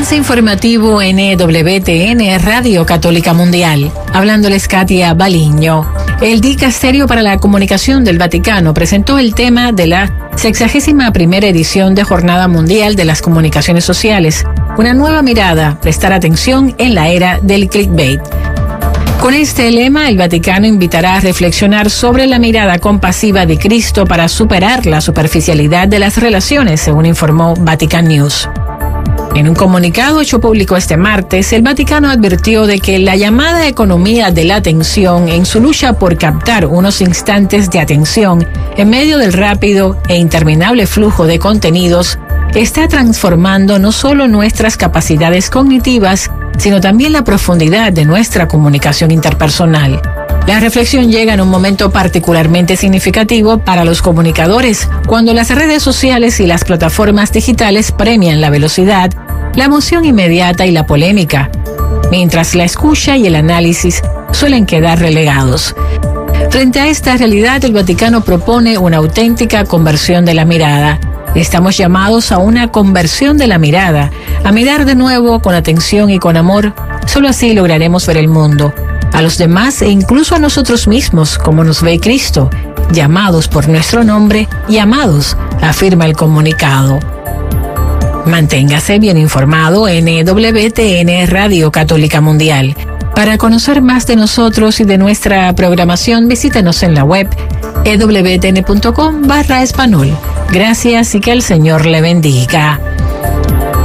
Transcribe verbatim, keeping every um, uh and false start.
Avance informativo N W T N Radio Católica Mundial. Hablándoles Katia Baliño. El Dicasterio para la Comunicación del Vaticano presentó el tema de la sexagésima primera edición de Jornada Mundial de las Comunicaciones Sociales. Una nueva mirada, prestar atención en la era del clickbait. Con este lema, el Vaticano invitará a reflexionar sobre la mirada compasiva de Cristo para superar la superficialidad de las relaciones, según informó Vatican News. En un comunicado hecho público este martes, el Vaticano advirtió de que la llamada economía de la atención, en su lucha por captar unos instantes de atención en medio del rápido e interminable flujo de contenidos, está transformando no solo nuestras capacidades cognitivas, sino también la profundidad de nuestra comunicación interpersonal. La reflexión llega en un momento particularmente significativo para los comunicadores, cuando las redes sociales y las plataformas digitales premian la velocidad, la emoción inmediata y la polémica, mientras la escucha y el análisis suelen quedar relegados. Frente a esta realidad, el Vaticano propone una auténtica conversión de la mirada. Estamos llamados a una conversión de la mirada, a mirar de nuevo con atención y con amor. Solo así lograremos ver el mundo, a los demás e incluso a nosotros mismos como nos ve Cristo, llamados por nuestro nombre y amados, afirma el comunicado. Manténgase bien informado en N W T N Radio Católica Mundial. Para conocer más de nosotros y de nuestra programación, visítenos en la web e w t n punto com barra español. Gracias y que el Señor le bendiga.